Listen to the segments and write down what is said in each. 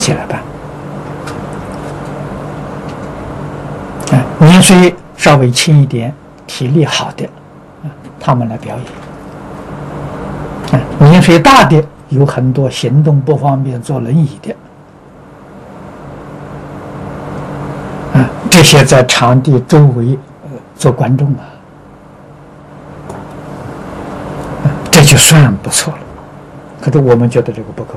起来办。年岁稍微轻一点、体力好的，他们来表演。年岁大的有很多行动不方便、坐轮椅的，这些在场地周围做观众这就算不错了。可是我们觉得这个不够。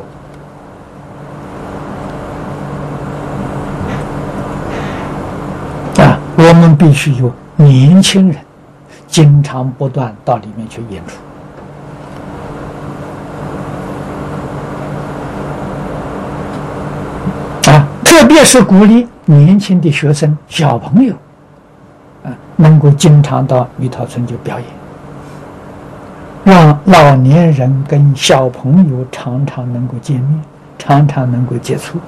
我们必须有年轻人经常不断到里面去演出。特别是鼓励年轻的学生、小朋友能够经常到蜜桃村去表演，让老年人跟小朋友常常能够见面，常常能够接触，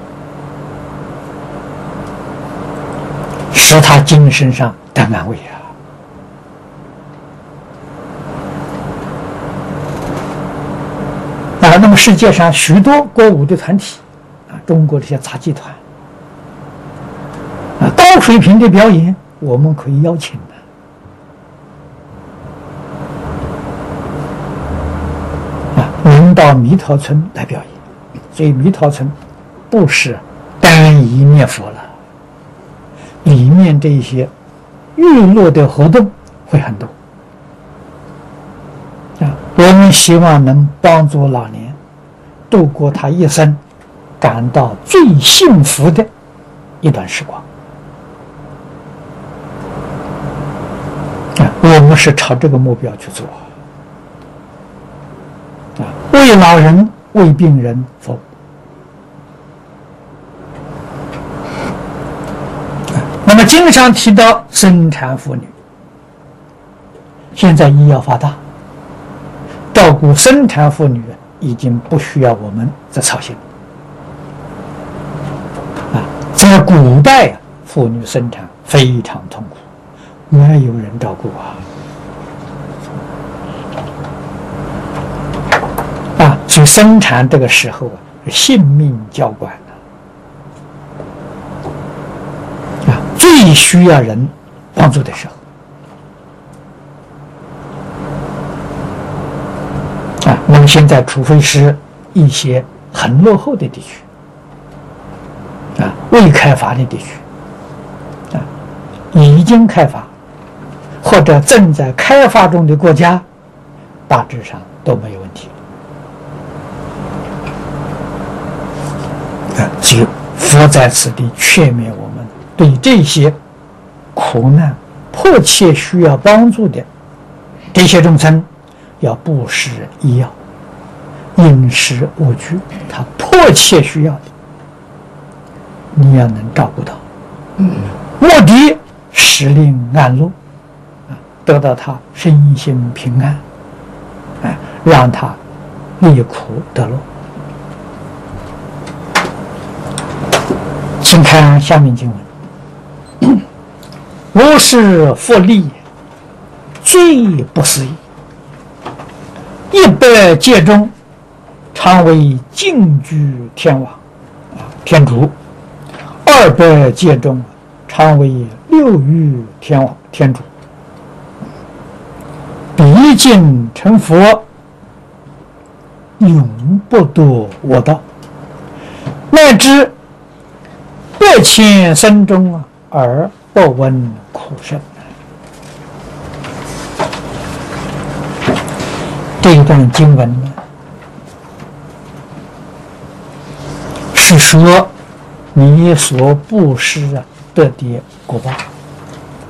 使他精神上得安慰那么世界上许多歌舞的团体中国这些杂技团高水平的表演，我们可以邀请能到蜜桃村来表演。所以蜜桃村不是单一念佛了，里面这些娱乐的活动会很多我们希望能帮助老年度过他一生感到最幸福的一段时光我们是朝这个目标去做为老人、为病人服务。那么经常提到生产妇女，现在医药发达，照顾生产妇女已经不需要我们再操心在古代妇女生产非常痛苦，没有人照顾所以生产这个时候性命交关最需要人帮助的时候那么现在除非是一些很落后的地区未开发的地区已经开发或者正在开发中的国家，大致上都没有问题所以佛在此地劝勉我们，对这些苦难迫切需要帮助的这些众生，要布施医药，饮食物居，他迫切需要的你要能照顾到目的使令安乐得到他身心平安让他离苦得乐。请看下面经文如是复利最不思议100界中常为净居天王天竺200界中常为六欲天王天竺彼尽成佛永不堕我道乃至100千生中而不闻苦声。这一段经文呢，是说你所布施得的果报